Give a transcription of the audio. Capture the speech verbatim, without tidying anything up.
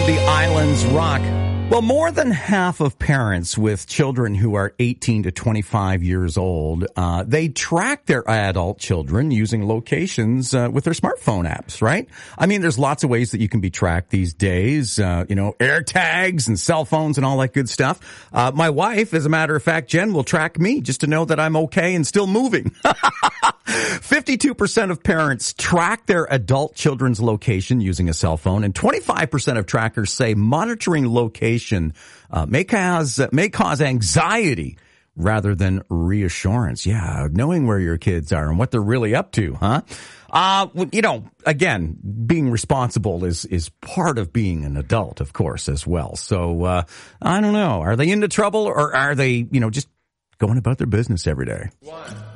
The Islands Rock. Well, more than half of parents with children who are eighteen to twenty-five years old, uh, they track their adult children using locations uh, with their smartphone apps, right? I mean, there's lots of ways that you can be tracked these days, uh, you know, air tags and cell phones and all that good stuff. Uh, my wife, as a matter of fact, Jen, will track me just to know that I'm okay and still moving. fifty-two percent of parents track their adult children's location using a cell phone, and twenty-five percent of trackers say monitoring location uh, may cause may cause anxiety rather than reassurance. Yeah, knowing where your kids are and what they're really up to, huh? Uh, you know, again, being responsible is is part of being an adult, of course, as well. So uh, I don't know. Are they into trouble, or are they, you know, just going about their business every day? One.